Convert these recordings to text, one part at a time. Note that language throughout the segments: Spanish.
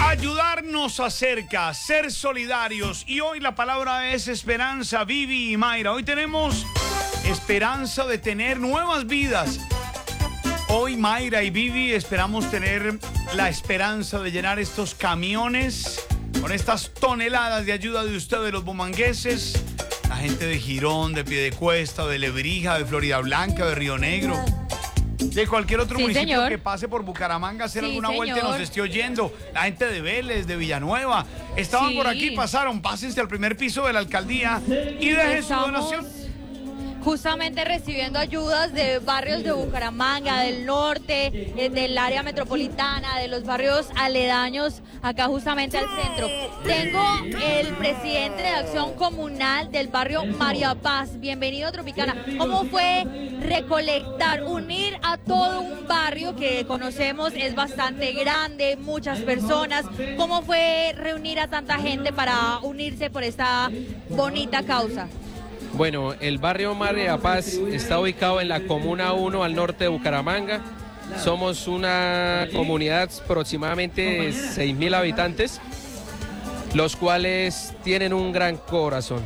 Ayudar nos acerca, ser solidarios. Y hoy la palabra es esperanza, Vivi y Mayra. Hoy tenemos esperanza de tener nuevas vidas. Hoy Mayra y Vivi esperamos tener la esperanza de llenar estos camiones con estas toneladas de ayuda de ustedes, los bumangueses, la gente de Girón, de Piedecuesta, de Lebrija, de Florida Blanca, de Río Negro, de cualquier otro municipio, señor, que pase por Bucaramanga a hacer alguna vuelta y nos esté oyendo. La gente de Vélez, de Villanueva, estaban por aquí, pasaron, pásense al primer piso de la alcaldía y dejen su donación. Justamente recibiendo ayudas de barrios de Bucaramanga, del norte, del área metropolitana, de los barrios aledaños, acá justamente al centro. Tengo el presidente de Acción Comunal del barrio María Paz. Bienvenido, Tropicana. ¿Cómo fue recolectar, unir a todo un barrio que conocemos, es bastante grande, muchas personas? ¿Cómo fue reunir a tanta gente para unirse por esta bonita causa? Bueno, el barrio María Paz está ubicado en la Comuna 1 al norte de Bucaramanga. Somos una comunidad aproximadamente de 6.000 habitantes, los cuales tienen un gran corazón.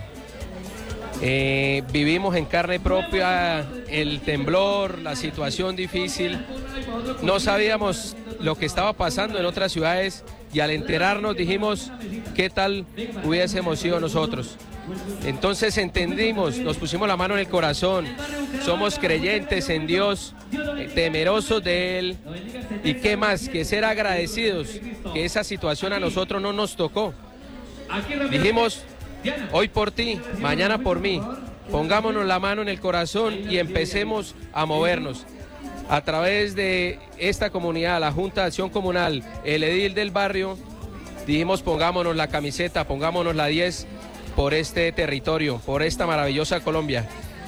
Vivimos en carne propia el temblor, la situación difícil. No sabíamos lo que estaba pasando en otras ciudades y al enterarnos dijimos, ¿qué tal hubiésemos sido nosotros? Entonces entendimos, nos pusimos la mano en el corazón, somos creyentes en Dios, temerosos de Él, y qué más que ser agradecidos que esa situación a nosotros no nos tocó. Dijimos, hoy por ti, mañana por mí, pongámonos la mano en el corazón y empecemos a movernos. A través de esta comunidad, la Junta de Acción Comunal, el edil del barrio, dijimos pongámonos la camiseta, pongámonos la 10 por este territorio, por esta maravillosa Colombia.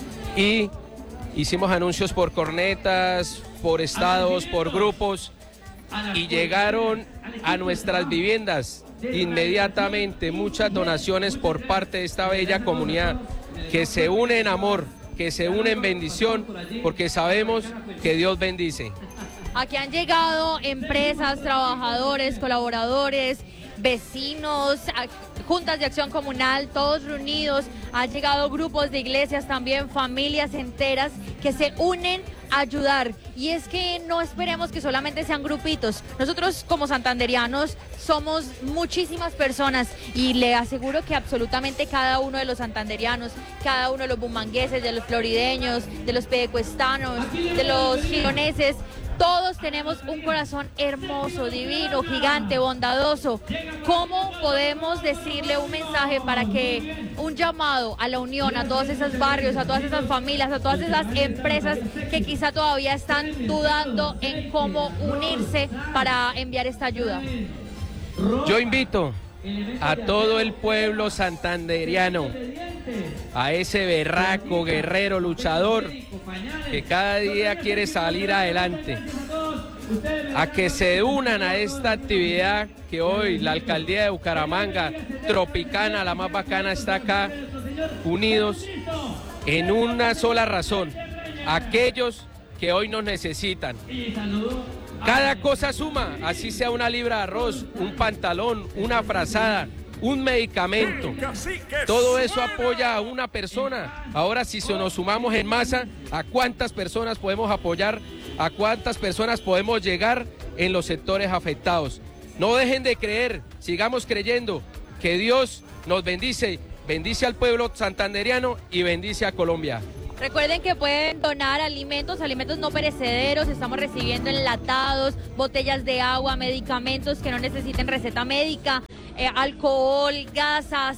Y hicimos anuncios por cornetas, por estados, por grupos, y llegaron a nuestras viviendas inmediatamente muchas donaciones por parte de esta bella comunidad que se une en amor, que se une en bendición, porque sabemos que Dios bendice. Aquí han llegado empresas, trabajadores, colaboradores, vecinos, juntas de acción comunal, todos reunidos. Han llegado grupos de iglesias también, familias enteras que se unen a ayudar. Y es que no esperemos que solamente sean grupitos. Nosotros como santanderianos somos muchísimas personas y le aseguro que absolutamente cada uno de los santanderianos, cada uno de los bumangueses, de los florideños, de los piedecuestanos, de los gironeses, todos tenemos un corazón hermoso, divino, gigante, bondadoso. ¿Cómo podemos decirle un mensaje para que un llamado a la unión, a todos esos barrios, a todas esas familias, a todas esas empresas que quizá todavía están dudando en cómo unirse para enviar esta ayuda? Yo invito a todo el pueblo santanderiano, a ese berraco, guerrero, luchador que cada día quiere salir adelante, a que se unan a esta actividad que hoy la alcaldía de Bucaramanga, Tropicana, la más bacana, está acá, unidos en una sola razón, aquellos que hoy nos necesitan. Cada cosa suma, así sea una libra de arroz, un pantalón, una frazada, un medicamento. Todo eso apoya a una persona. Ahora, si nos sumamos en masa, ¿a cuántas personas podemos apoyar? ¿A cuántas personas podemos llegar en los sectores afectados? No dejen de creer, sigamos creyendo que Dios nos bendice, bendice al pueblo santanderiano y bendice a Colombia. Recuerden que pueden donar alimentos no perecederos, estamos recibiendo enlatados, botellas de agua, medicamentos que no necesiten receta médica, alcohol, gasas,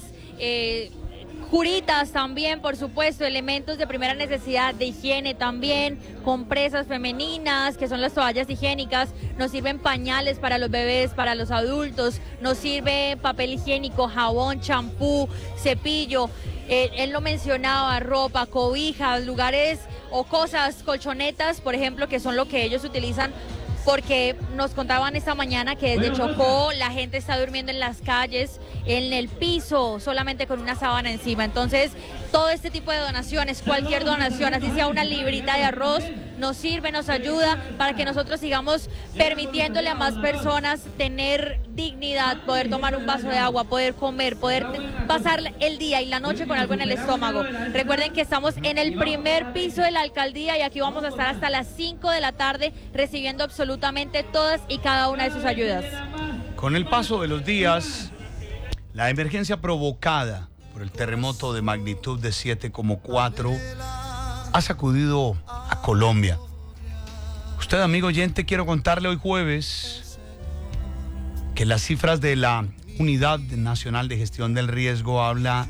curitas también, por supuesto, elementos de primera necesidad, de higiene también, compresas femeninas, que son las toallas higiénicas, nos sirven pañales para los bebés, para los adultos, nos sirve papel higiénico, jabón, champú, cepillo. Él lo mencionaba, ropa, cobijas, lugares o cosas, colchonetas, por ejemplo, que son lo que ellos utilizan, porque nos contaban esta mañana que desde Chocó la gente está durmiendo en las calles, en el piso, solamente con una sábana encima. Entonces, todo este tipo de donaciones, cualquier donación, así sea una librita de arroz, nos sirve, nos ayuda para que nosotros sigamos permitiéndole a más personas tener dignidad, poder tomar un vaso de agua, poder comer, poder pasar el día y la noche con algo en el estómago. Recuerden que estamos en el primer piso de la alcaldía y aquí vamos a estar hasta las 5 de la tarde recibiendo absolutamente todas y cada una de sus ayudas. Con el paso de los días, la emergencia provocada por el terremoto de magnitud de 7,4 ha sacudido a Colombia. Usted, amigo oyente, quiero contarle hoy jueves que las cifras de la Unidad Nacional de Gestión del Riesgo habla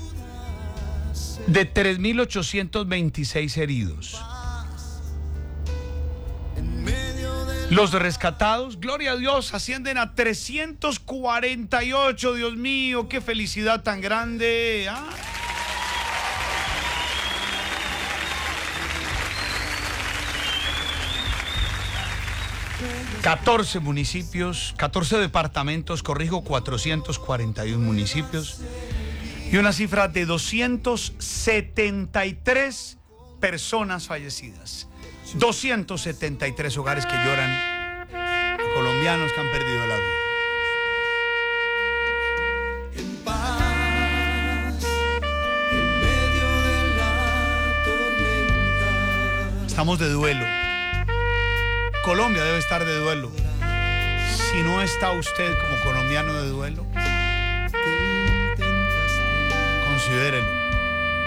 de 3.826 heridos. Los rescatados, gloria a Dios, ascienden a 348. Dios mío, qué felicidad tan grande. 14 municipios, 14 departamentos, 441 municipios y una cifra de 273 personas fallecidas. 273 hogares que lloran, colombianos que han perdido la vida. En paz, en medio de la tormenta. Estamos de duelo. Colombia debe estar de duelo. Si no está usted como colombiano de duelo, considérelo.